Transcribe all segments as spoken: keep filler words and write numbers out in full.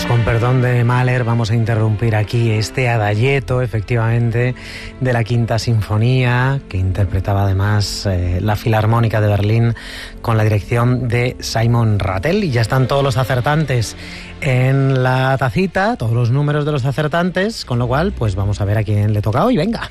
Con perdón de Mahler, vamos a interrumpir aquí este adagietto, efectivamente, de la Quinta Sinfonía, que interpretaba además eh, la Filarmónica de Berlín con la dirección de Simon Rattle. Y ya están todos los acertantes en la tacita, todos los números de los acertantes, con lo cual, pues vamos a ver a quién le toca hoy. Venga.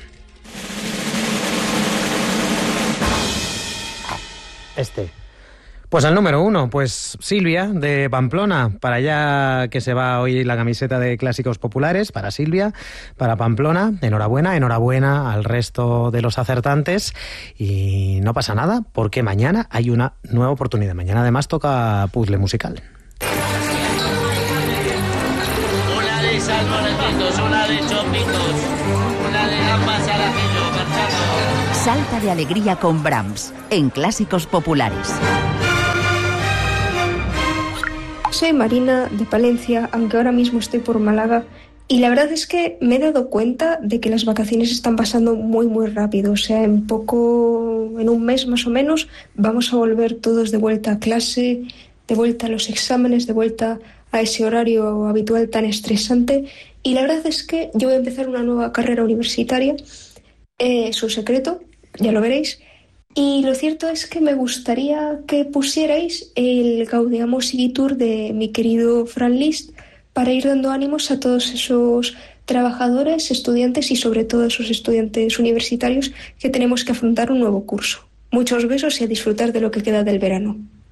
Este. Pues el número uno, pues Silvia, de Pamplona. Para allá que se va hoy la camiseta de Clásicos Populares, para Silvia, para Pamplona. Enhorabuena, enhorabuena al resto de los acertantes. Y no pasa nada, porque mañana hay una nueva oportunidad. Mañana además toca puzzle musical. Una de salmonetitos, una de chopitos, una de gambas al ajillo, marchando. Salta de alegría con Brahms, en Clásicos Populares. Soy Marina, de Palencia, aunque ahora mismo estoy por Málaga, y la verdad es que me he dado cuenta de que las vacaciones están pasando muy muy rápido. O sea, en poco, en un mes más o menos, vamos a volver todos de vuelta a clase, de vuelta a los exámenes, de vuelta a ese horario habitual tan estresante. Y la verdad es que yo voy a empezar una nueva carrera universitaria, eh, es un secreto, ya lo veréis. Y lo cierto es que me gustaría que pusierais el Gaudeamus Igitur de mi querido Franz Liszt para ir dando ánimos a todos esos trabajadores, estudiantes y sobre todo esos estudiantes universitarios que tenemos que afrontar un nuevo curso. Muchos besos y a disfrutar de lo que queda del verano.